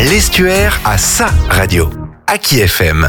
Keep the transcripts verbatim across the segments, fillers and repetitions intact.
L'Estuaire a sa radio. Aki F M.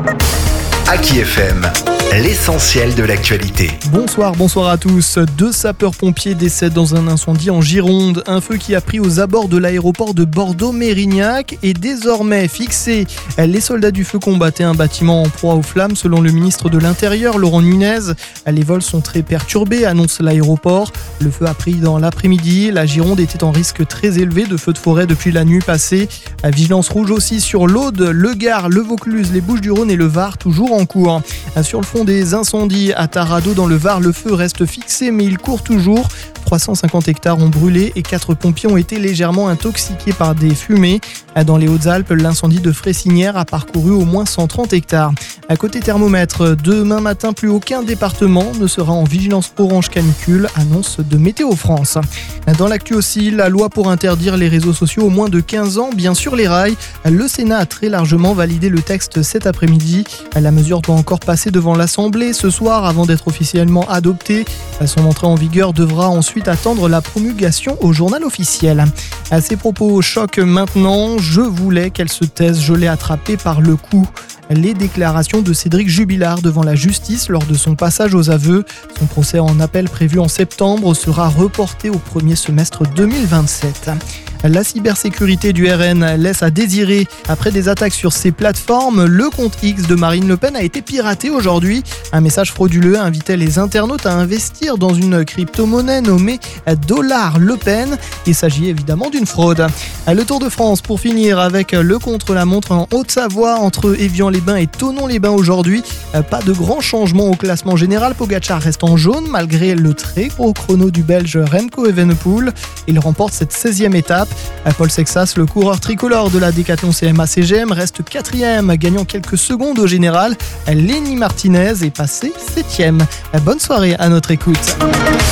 Aki F M, l'essentiel de l'actualité. Bonsoir, bonsoir à tous. Deux sapeurs-pompiers décèdent dans un incendie en Gironde. Un feu qui a pris aux abords de l'aéroport de Bordeaux-Mérignac est désormais fixé. Les soldats du feu combattaient un bâtiment en proie aux flammes, selon le ministre de l'Intérieur, Laurent Nunez. Les vols sont très perturbés, annonce l'aéroport. Le feu a pris dans l'après-midi. La Gironde était en risque très élevé de feux de forêt depuis la nuit passée. La vigilance rouge aussi sur l'Aude, le Gard, le Vaucluse, les Bouches-du-Rhône et le Var, toujours en cours. Sur le fond des incendies à Tarado dans le Var, le feu reste fixé mais il court toujours. trois cent cinquante hectares ont brûlé et quatre pompiers ont été légèrement intoxiqués par des fumées. Dans les Hautes-Alpes, l'incendie de Fressinière a parcouru au moins cent trente hectares. À côté thermomètre, demain matin, plus aucun département ne sera en vigilance orange canicule, annonce de Météo France. Dans l'actu aussi, la loi pour interdire les réseaux sociaux aux moins de quinze ans, bien sûr les rails. Le Sénat a très largement validé le texte cet après-midi. La mesure doit encore passer devant l'Assemblée ce soir avant d'être officiellement adoptée. Son entrée en vigueur devra ensuite attendre la promulgation au journal officiel. À ces propos choc maintenant, je voulais qu'elle se taise, je l'ai attrapée par le cou. Les déclarations de Cédric Jubilard devant la justice lors de son passage aux aveux. Son procès en appel prévu en septembre sera reporté au premier semestre deux mille vingt-sept. La cybersécurité du R N laisse à désirer. Après des attaques sur ses plateformes, le compte X de Marine Le Pen a été piraté aujourd'hui. Un message frauduleux invitait les internautes à investir dans une crypto-monnaie nommée Dollar Le Pen. Il s'agit évidemment d'une fraude. Le Tour de France pour finir avec le contre-la-montre en Haute-Savoie entre Évian-les-Bains et Thonon-les-Bains aujourd'hui. Pas de grand changement au classement général. Pogacar reste en jaune malgré le très gros chrono du Belge Remco Evenepoel. Il remporte cette seizième étape. Paul Sexas, le coureur tricolore de la Décathlon C M A C G M, reste quatrième, gagnant quelques secondes au général. Lenny Martinez est passé septième. Bonne soirée à notre écoute.